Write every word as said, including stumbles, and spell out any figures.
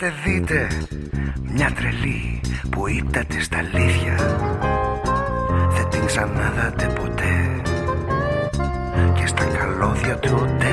Ελάτε δείτε μια τρελή που ήτατε στα αλήθεια. Δεν την ξανάδατε ποτέ και στα καλώδια του